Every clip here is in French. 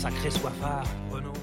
Sacré soifard, Renaud.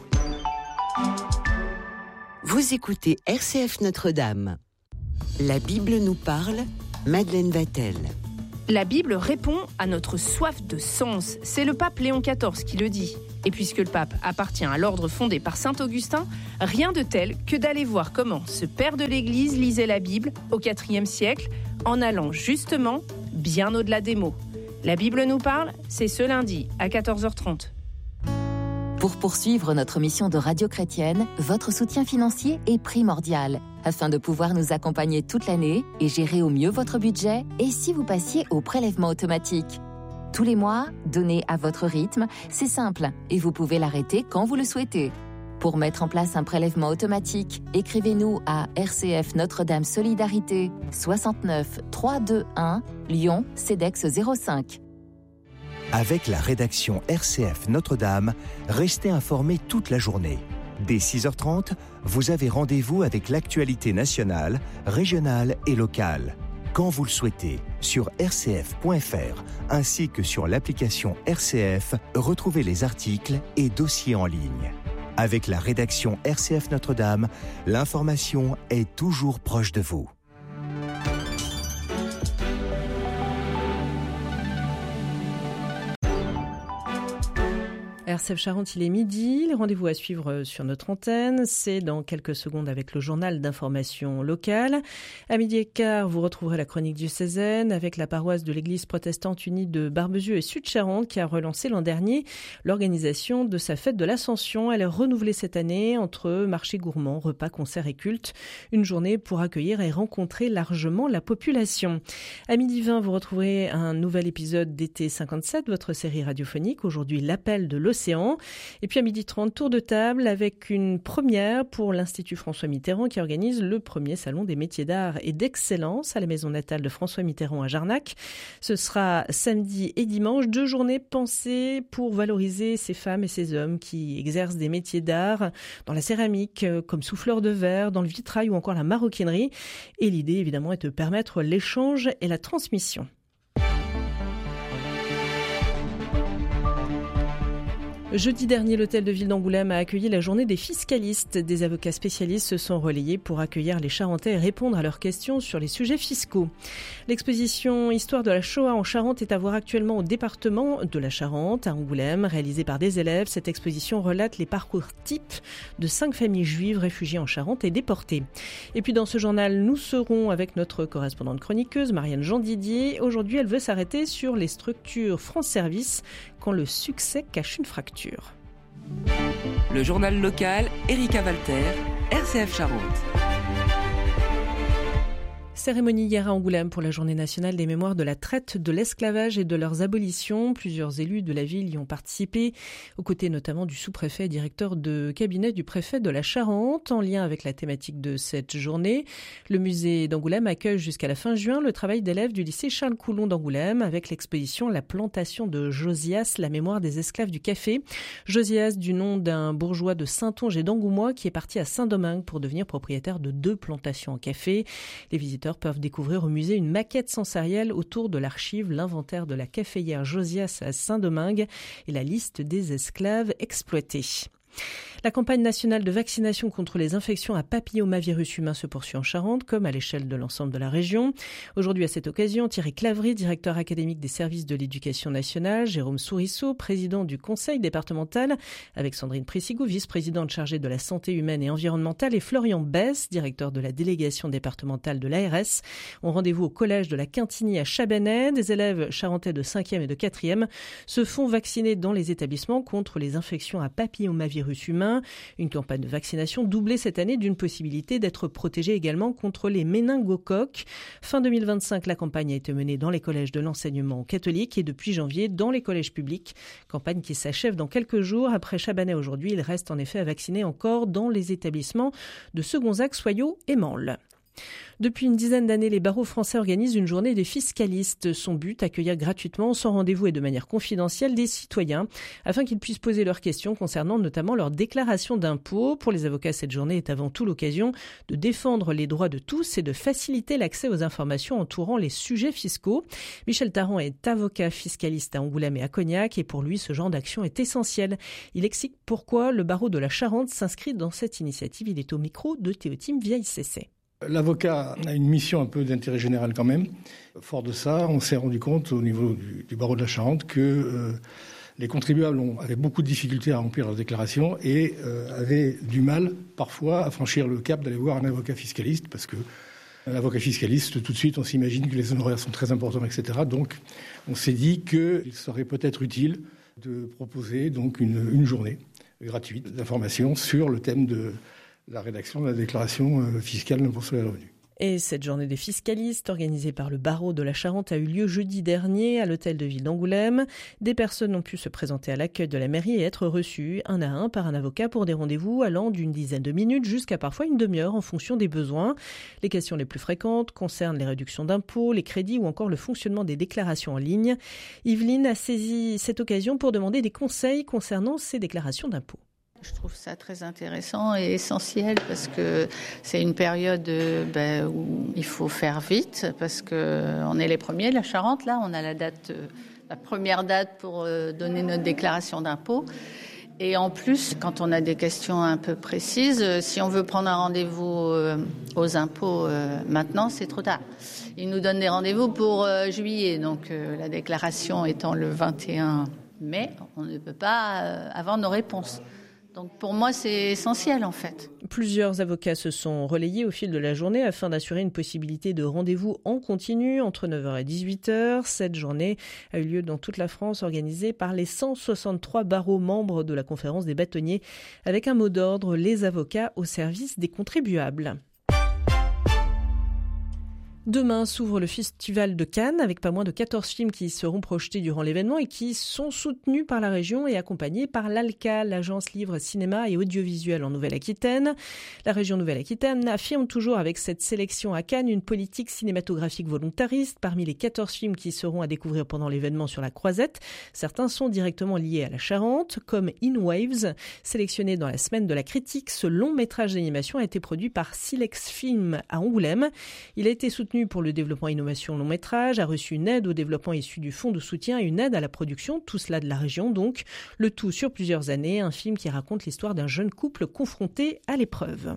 Vous écoutez RCF Notre-Dame. La Bible nous parle, Madeleine Vatel. La Bible répond à notre soif de sens. C'est le pape Léon XIV qui le dit. Et puisque le pape appartient à l'ordre fondé par saint Augustin, rien de tel que d'aller voir comment ce père de l'Église lisait la Bible au IVe siècle, en allant justement bien au-delà des mots. La Bible nous parle, c'est ce lundi à 14h30. Pour poursuivre notre mission de radio chrétienne, votre soutien financier est primordial afin de pouvoir nous accompagner toute l'année et gérer au mieux votre budget. Et si vous passiez au prélèvement automatique tous les mois, donnez à votre rythme, c'est simple et vous pouvez l'arrêter quand vous le souhaitez. Pour mettre en place un prélèvement automatique, écrivez-nous à RCF Notre-Dame Solidarité 69 321 Lyon CEDEX 05. Avec la rédaction RCF Notre-Dame, restez informés toute la journée. Dès 6h30, vous avez rendez-vous avec l'actualité nationale, régionale et locale. Quand vous le souhaitez, sur rcf.fr, ainsi que sur l'application RCF, retrouvez les articles et dossiers en ligne. Avec la rédaction RCF Notre-Dame, l'information est toujours proche de vous. RCF Charente, il est midi. Les rendez-vous à suivre sur notre antenne, c'est dans quelques secondes avec le journal d'information locale. À 12h15, vous retrouverez la chronique diocésaine avec la paroisse de l'Église protestante unie de Barbezieux et Sud-Charente qui a relancé l'an dernier l'organisation de sa fête de l'Ascension. Elle est renouvelée cette année entre marchés gourmands, repas, concerts et cultes. Une journée pour accueillir et rencontrer largement la population. À 12h20, vous retrouverez un nouvel épisode d'été 57, votre série radiophonique. Aujourd'hui, l'appel de l'océan. Et puis à 12h30, tour de table avec une première pour l'Institut François Mitterrand qui organise le premier salon des métiers d'art et d'excellence à la maison natale de François Mitterrand à Jarnac. Ce sera samedi et dimanche, 2 journées pensées pour valoriser ces femmes et ces hommes qui exercent des métiers d'art dans la céramique, comme souffleur de verre, dans le vitrail ou encore la maroquinerie. Et l'idée évidemment est de permettre l'échange et la transmission. Jeudi dernier, l'hôtel de ville d'Angoulême a accueilli la journée des fiscalistes. Des avocats spécialistes se sont relayés pour accueillir les Charentais et répondre à leurs questions sur les sujets fiscaux. L'exposition Histoire de la Shoah en Charente est à voir actuellement au département de la Charente, à Angoulême, réalisée par des élèves. Cette exposition relate les parcours types de 5 familles juives réfugiées en Charente et déportées. Et puis dans ce journal, nous serons avec notre correspondante chroniqueuse, Marianne Jean-Didier. Aujourd'hui, elle veut s'arrêter sur les structures France Service quand le succès cache une fracture. Le journal local, Erika Walter, RCF Charente. Cérémonie hier à Angoulême pour la journée nationale des mémoires de la traite, de l'esclavage et de leurs abolitions. Plusieurs élus de la ville y ont participé, aux côtés notamment du sous-préfet et directeur de cabinet du préfet de la Charente, en lien avec la thématique de cette journée. Le musée d'Angoulême accueille jusqu'à la fin juin le travail d'élèves du lycée Charles Coulon d'Angoulême avec l'exposition La plantation de Josias, la mémoire des esclaves du café. Josias, du nom d'un bourgeois de Saintonge et d'Angoumois qui est parti à Saint-Domingue pour devenir propriétaire de 2 plantations en café. Les visiteurs peuvent découvrir au musée une maquette sensorielle autour de l'archive, l'inventaire de la caféière Josias à Saint-Domingue et la liste des esclaves exploités. La campagne nationale de vaccination contre les infections à papillomavirus humain se poursuit en Charente, comme à l'échelle de l'ensemble de la région. Aujourd'hui, à cette occasion, Thierry Clavry, directeur académique des services de l'éducation nationale, Jérôme Sourisseau, président du conseil départemental, avec Sandrine Prissigou, vice-présidente chargée de la santé humaine et environnementale, et Florian Besse, directeur de la délégation départementale de l'ARS, ont rendez-vous au collège de la Quintigny à Chabanais. Des élèves charentais de 5e et de 4e se font vacciner dans les établissements contre les infections à papillomavirus humain. Une campagne de vaccination doublée cette année d'une possibilité d'être protégée également contre les méningocoques. Fin 2025, la campagne a été menée dans les collèges de l'enseignement catholique et depuis janvier dans les collèges publics. Campagne qui s'achève dans quelques jours. Après Chabanais aujourd'hui, il reste en effet à vacciner encore dans les établissements de Segonzac, Soyaux et Mansle. Depuis une dizaine d'années, les barreaux français organisent une journée des fiscalistes. Son but, accueillir gratuitement, sans rendez-vous et de manière confidentielle, des citoyens afin qu'ils puissent poser leurs questions concernant notamment leur déclaration d'impôts. Pour les avocats, cette journée est avant tout l'occasion de défendre les droits de tous et de faciliter l'accès aux informations entourant les sujets fiscaux. Michel Taran est avocat fiscaliste à Angoulême et à Cognac et pour lui, ce genre d'action est essentiel. Il explique pourquoi le barreau de la Charente s'inscrit dans cette initiative. Il est au micro de Théotime Vieille-Cessé. L'avocat a une mission un peu d'intérêt général quand même. Fort de ça, on s'est rendu compte au niveau du barreau de la Charente que les contribuables avaient beaucoup de difficultés à remplir leurs déclarations et avaient du mal parfois à franchir le cap d'aller voir un avocat fiscaliste parce que un avocat fiscaliste, tout de suite, on s'imagine que les honoraires sont très importants, etc. Donc, on s'est dit qu'il serait peut-être utile de proposer donc une journée gratuite d'information sur le thème de la rédaction de la déclaration fiscale d'impôt sur les revenus. Et cette journée des fiscalistes, organisée par le barreau de la Charente, a eu lieu jeudi dernier à l'hôtel de ville d'Angoulême. Des personnes ont pu se présenter à l'accueil de la mairie et être reçues un à un par un avocat pour des rendez-vous allant d'une dizaine de minutes jusqu'à parfois une demi-heure en fonction des besoins. Les questions les plus fréquentes concernent les réductions d'impôts, les crédits ou encore le fonctionnement des déclarations en ligne. Yveline a saisi cette occasion pour demander des conseils concernant ces déclarations d'impôts. Je trouve ça très intéressant et essentiel parce que c'est une période où il faut faire vite parce qu'on est les premiers de la Charente. Là, on a la première date pour donner notre déclaration d'impôt. Et en plus, quand on a des questions un peu précises, si on veut prendre un rendez-vous aux impôts maintenant, c'est trop tard. Ils nous donnent des rendez-vous pour juillet, donc la déclaration étant le 21 mai, on ne peut pas avoir nos réponses. Donc pour moi, c'est essentiel en fait. Plusieurs avocats se sont relayés au fil de la journée afin d'assurer une possibilité de rendez-vous en continu entre 9h et 18h. Cette journée a eu lieu dans toute la France, organisée par les 163 barreaux membres de la conférence des bâtonniers, avec un mot d'ordre, les avocats au service des contribuables. Demain s'ouvre le Festival de Cannes avec pas moins de 14 films qui seront projetés durant l'événement et qui sont soutenus par la région et accompagnés par l'ALCA, l'agence livre, cinéma et audiovisuel en Nouvelle-Aquitaine. La région Nouvelle-Aquitaine affirme toujours avec cette sélection à Cannes une politique cinématographique volontariste. Parmi les 14 films qui seront à découvrir pendant l'événement sur la Croisette, certains sont directement liés à la Charente, comme In Waves, sélectionné dans la semaine de la critique. Ce long métrage d'animation a été produit par Silex Film à Angoulême. Il a été soutenu pour le développement innovation long métrage, a reçu une aide au développement issue du fonds de soutien et une aide à la production, tout cela de la région donc, le tout sur plusieurs années, un film qui raconte l'histoire d'un jeune couple confronté à l'épreuve.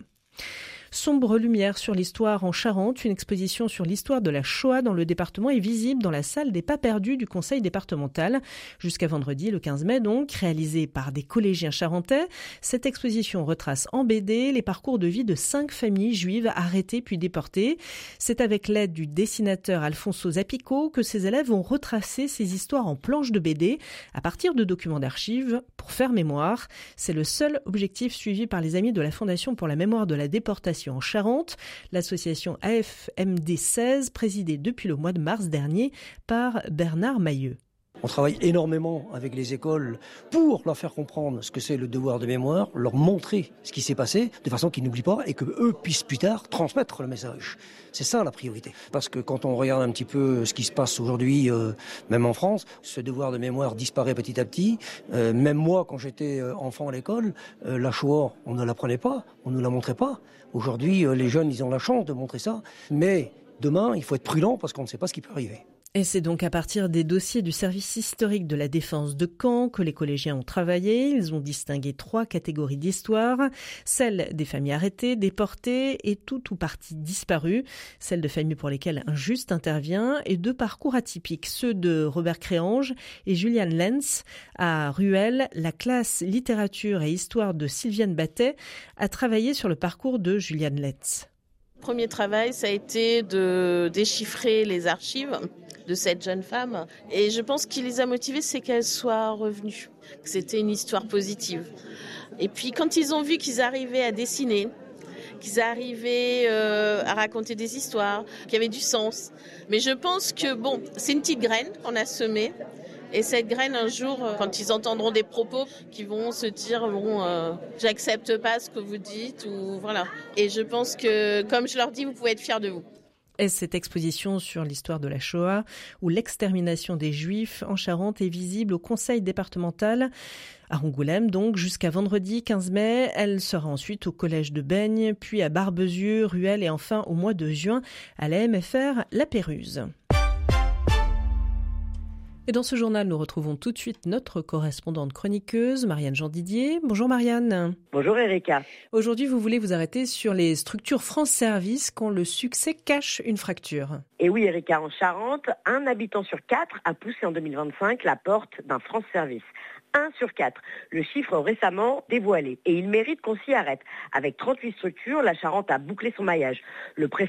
Sombre lumière sur l'histoire en Charente, une exposition sur l'histoire de la Shoah dans le département est visible dans la salle des Pas perdus du conseil départemental. Jusqu'à vendredi, le 15 mai donc, réalisée par des collégiens charentais. Cette exposition retrace en BD les parcours de vie de 5 familles juives arrêtées puis déportées. C'est avec l'aide du dessinateur Alfonso Zapico que ces élèves ont retracé ces histoires en planches de BD à partir de documents d'archives pour faire mémoire. C'est le seul objectif suivi par les amis de la Fondation pour la mémoire de la déportation en Charente, l'association AFMD 16, présidée depuis le mois de mars dernier par Bernard Mailleux. On travaille énormément avec les écoles pour leur faire comprendre ce que c'est le devoir de mémoire, leur montrer ce qui s'est passé de façon qu'ils n'oublient pas et qu'eux puissent plus tard transmettre le message. C'est ça la priorité. Parce que quand on regarde un petit peu ce qui se passe aujourd'hui, même en France, ce devoir de mémoire disparaît petit à petit. Même moi, quand j'étais enfant à l'école, la Shoah, on ne l'apprenait pas, on ne la montrait pas. Aujourd'hui, les jeunes, ils ont la chance de montrer ça. Mais demain, il faut être prudent parce qu'on ne sait pas ce qui peut arriver. Et c'est donc à partir des dossiers du service historique de la défense de Caen que les collégiens ont travaillé. Ils ont distingué 3 catégories d'histoire. Celle des familles arrêtées, déportées et tout ou partie disparues. Celle de familles pour lesquelles un juste intervient et 2 parcours atypiques. Ceux de Robert Créange et Juliane Lenz. À Ruel, la classe littérature et histoire de Sylviane Battet a travaillé sur le parcours de Juliane Lenz. Le premier travail, ça a été de déchiffrer les archives de cette jeune femme. Et je pense qu'il les a motivés, c'est qu'elle soit revenue, que c'était une histoire positive. Et puis quand ils ont vu qu'ils arrivaient à dessiner, qu'ils arrivaient à raconter des histoires, qu'il y avait du sens. Mais je pense que c'est une petite graine qu'on a semée. Et cette graine, un jour, quand ils entendront des propos qui vont se dire j'accepte pas ce que vous dites ou voilà. Et je pense que, comme je leur dis, vous pouvez être fiers de vous. Et cette exposition sur l'histoire de la Shoah ou l'extermination des Juifs en Charente est visible au Conseil départemental à Angoulême, donc jusqu'à vendredi 15 mai. Elle sera ensuite au Collège de Beigne, puis à Barbezieux, Ruelle et enfin au mois de juin à la MFR La Péruse. Et dans ce journal, nous retrouvons tout de suite notre correspondante chroniqueuse, Marianne Jean-Didier. Bonjour Marianne. Bonjour Erika. Aujourd'hui, vous voulez vous arrêter sur les structures France Service quand le succès cache une fracture. Et oui Erika, en Charente, 1 habitant sur 4 a poussé en 2025 la porte d'un France Service. 1 sur 4. Le chiffre récemment dévoilé. Et il mérite qu'on s'y arrête. Avec 38 structures, la Charente a bouclé son maillage. Le préfet